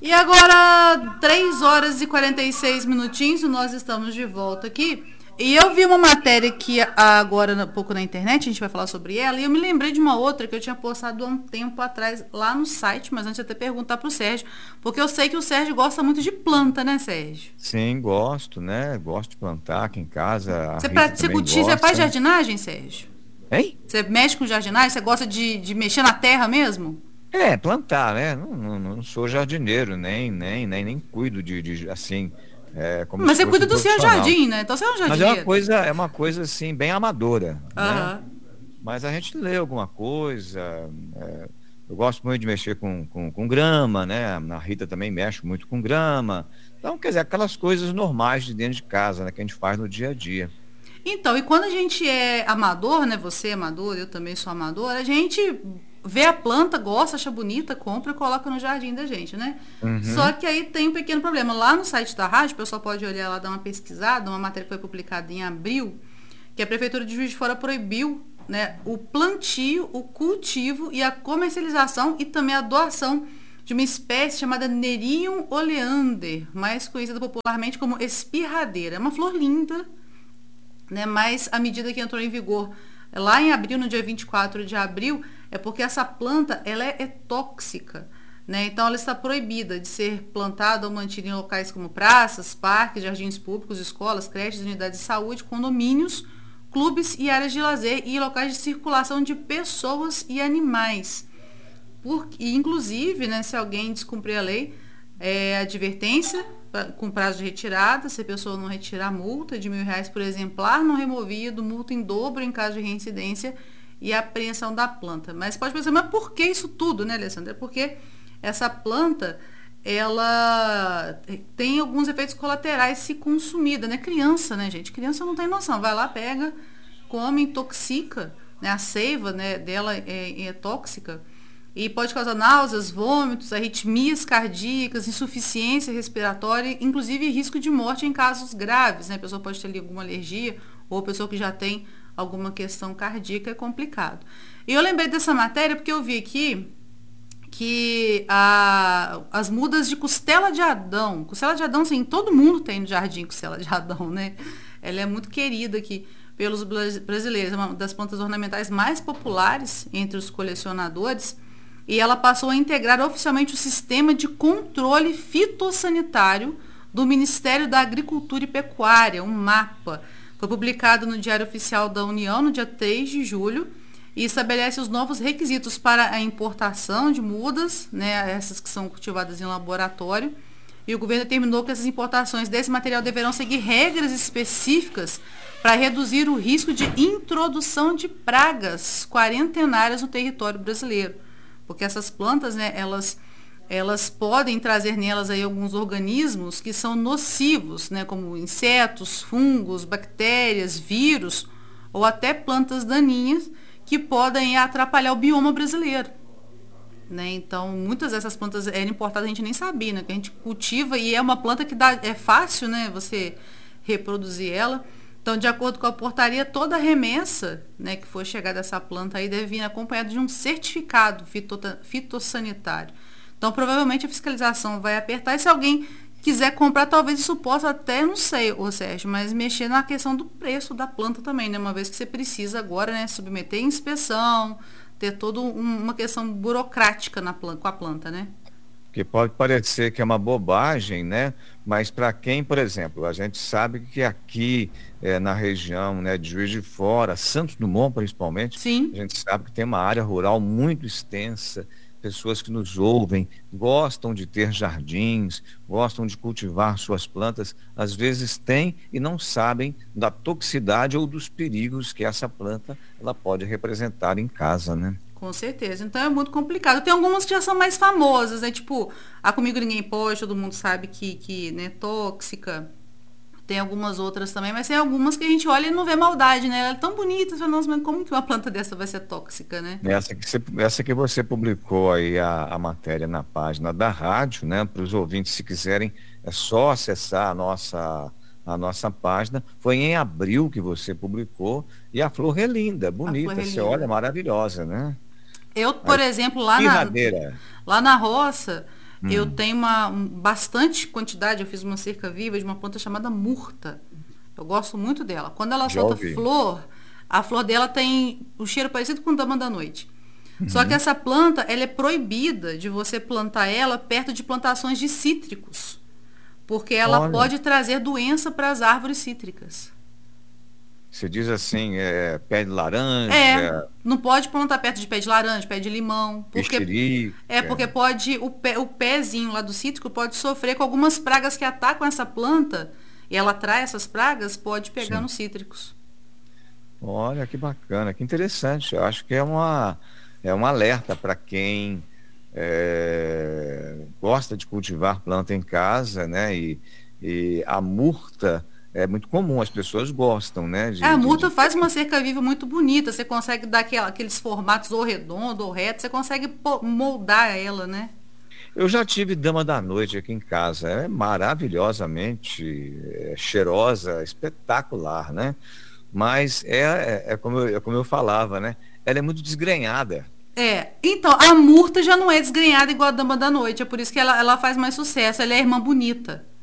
E agora, 3 horas e 46 minutinhos, nós estamos de volta aqui. E eu vi uma matéria aqui agora um pouco na internet, a gente vai falar sobre ela, e eu me lembrei de uma outra que eu tinha postado há um tempo atrás lá no site, mas antes eu até perguntar pro Sérgio, porque eu sei que o Sérgio gosta muito de planta, né, Sérgio? Sim, gosto, né? Gosto de plantar aqui em casa. A Você, Rita você também cultiva, você faz gosta. jardinagem, Sérgio? Hein? Você mexe com jardinagem? Você gosta de mexer na terra mesmo? É, plantar, né? Não sou jardineiro, nem cuido assim, como Mas se você fosse cuida um do seu profissional. jardim, né? Então você é um Mas jardineiro. é uma coisa assim, bem amadora, né? Aham. Mas a gente lê alguma coisa. é, eu gosto muito de mexer com grama, né? A Rita também mexe muito com grama. Então, quer dizer, aquelas coisas normais de dentro de casa, né? Que a gente faz no dia a dia. Então, e quando a gente é amador, né? Você é amador, eu também sou amador, a gente vê a planta, gosta, acha bonita, compra e coloca no jardim da gente, né? Só Uhum. que aí tem um pequeno problema. Lá no site da rádio, o pessoal pode olhar lá, dar uma pesquisada, uma matéria que foi publicada em abril, que a Prefeitura de Juiz de Fora proibiu, né, o plantio, o cultivo e a comercialização e também a doação de uma espécie chamada Nerium oleander, mais conhecida popularmente como espirradeira. É uma flor linda, né? Mas a medida que entrou em vigor lá em abril, no dia 24 de abril, é porque essa planta ela é tóxica. Né? Então ela está proibida de ser plantada ou mantida em locais como praças, parques, jardins públicos, escolas, creches, unidades de saúde, condomínios, clubes e áreas de lazer e locais de circulação de pessoas e animais. Inclusive, né, se alguém descumprir a lei, advertência com prazo de retirada, se a pessoa não retirar, multa de R$ 1.000 por exemplar não removido, multa em dobro em caso de reincidência e apreensão da planta. Mas pode pensar, mas por que isso tudo, né, Alessandra? É porque essa planta ela tem alguns efeitos colaterais se consumida, né? Criança, né, gente? Criança não tem noção. Vai lá, pega, come, intoxica, né? A seiva, né, dela é tóxica e pode causar náuseas, vômitos, arritmias cardíacas, insuficiência respiratória, inclusive risco de morte em casos graves, né? A pessoa pode ter ali alguma alergia ou a pessoa que já tem alguma questão cardíaca, é complicado. E eu lembrei dessa matéria porque eu vi aqui que as mudas de costela de Adão, sim, todo mundo tem no jardim costela de Adão, né? Ela é muito querida aqui pelos brasileiros, é uma das plantas ornamentais mais populares entre os colecionadores e ela passou a integrar oficialmente o sistema de controle fitossanitário do Ministério da Agricultura e Pecuária, um MAPA. Foi publicado no Diário Oficial da União no dia 3 de julho e estabelece os novos requisitos para a importação de mudas, né, essas que são cultivadas em laboratório. E o governo determinou que essas importações desse material deverão seguir regras específicas para reduzir o risco de introdução de pragas quarentenárias no território brasileiro. Porque essas plantas, né, elas podem trazer nelas aí alguns organismos que são nocivos, né, como insetos, fungos, bactérias, vírus ou até plantas daninhas que podem atrapalhar o bioma brasileiro. Né? Então, muitas dessas plantas eram importadas, a gente nem sabia, né? Que a gente cultiva e é uma planta que é fácil, né? Você reproduzir ela. Então, de acordo com a portaria, toda remessa, né, que for chegar dessa planta aí deve vir acompanhada de um certificado fitossanitário. Então, provavelmente a fiscalização vai apertar e se alguém quiser comprar, talvez isso possa até, não sei, ô Sérgio, mas mexer na questão do preço da planta também, né? Uma vez que você precisa agora, né, submeter inspeção, ter toda uma questão burocrática com a planta, né? Que pode parecer que é uma bobagem, né? Mas para quem, por exemplo, a gente sabe que aqui na região, né, de Juiz de Fora, Santos Dumont principalmente, a Sim, gente sabe que tem uma área rural muito extensa, pessoas que nos ouvem, gostam de ter jardins, gostam de cultivar suas plantas, às vezes têm e não sabem da toxicidade ou dos perigos que essa planta ela pode representar em casa, né? com certeza. Então é muito complicado. Tem algumas que já são mais famosas, né? Tipo, a Comigo Ninguém Pode, todo mundo sabe que né, é tóxica. Tem algumas outras também, mas tem algumas que a gente olha e não vê maldade, né? Ela é tão bonita, você fala, nossa, mas como que uma planta dessa vai ser tóxica, né? Essa que você publicou aí a matéria na página da rádio, né? Para os ouvintes, se quiserem, é só acessar a nossa página. Foi em abril que você publicou e a flor é linda, A flor bonita. é Você olha, linda. maravilhosa, né? Eu, A por exemplo, espirradeira. lá na roça, Eu Hum, tenho bastante quantidade, eu fiz uma cerca viva de uma planta chamada murta. Eu gosto muito dela. Quando ela já solta ouvi. flor, a flor dela tem o cheiro parecido com dama da noite. Só que Uhum. essa planta, ela é proibida de você plantar ela perto de plantações de cítricos, porque ela Olha, pode trazer doença para as árvores cítricas. você diz assim, pé de É, laranja, não pode plantar perto de pé de laranja, pé de limão, porque mexerica. pode o pezinho lá do cítrico pode sofrer com algumas pragas que atacam essa planta e ela atrai essas pragas, pode pegar Sim. nos cítricos. Olha que bacana, que interessante. Eu acho que é um alerta para quem gosta de cultivar planta em casa, né? E a murta é muito comum, as pessoas gostam, né? A murta De faz ter. uma cerca viva muito bonita, você consegue dar aqueles formatos ou redondo ou reto, você consegue moldar ela, né? Eu já tive dama da noite aqui em casa, é maravilhosamente cheirosa, espetacular, né? Mas é como eu falava, né? Ela é muito desgrenhada. Então, a murta já não é desgrenhada igual a dama da noite, é por isso que ela faz mais sucesso, ela é a irmã bonita.